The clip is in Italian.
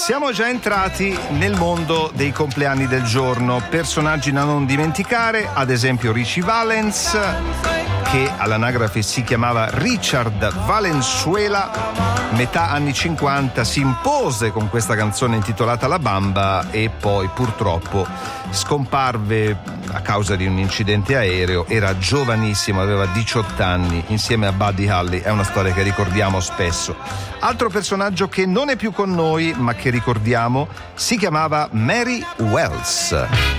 Siamo già entrati nel mondo dei compleanni del giorno, personaggi da non dimenticare, ad esempio Richie Valens, che all'anagrafe si chiamava Richard Valenzuela, metà anni 50 si impose con questa canzone intitolata La Bamba e poi purtroppo scomparve a causa di un incidente aereo. Era giovanissimo, aveva 18 anni, insieme a Buddy Holly. È una storia che ricordiamo spesso. Altro personaggio che non è più con noi ma che ricordiamo si chiamava Mary Wells.